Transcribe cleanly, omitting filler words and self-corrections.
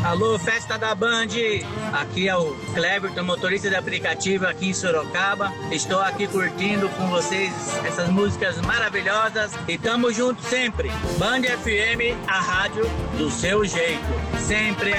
Alô, Festa da Band! Aqui é o Cleberton, motorista de aplicativo aqui em Sorocaba. Estou aqui curtindo com vocês essas músicas maravilhosas e tamo junto sempre. Band FM, a rádio do seu jeito. Sempre.